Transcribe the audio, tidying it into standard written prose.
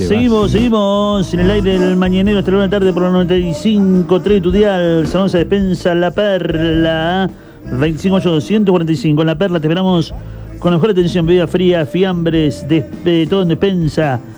Seguimos en el aire del mañanero hasta la 1 de la tarde por la 95.3 tu dial. Sanosa Despensa La Perla 258-245. En La Perla te esperamos con la mejor atención, bebida fría, fiambres, todo en despensa.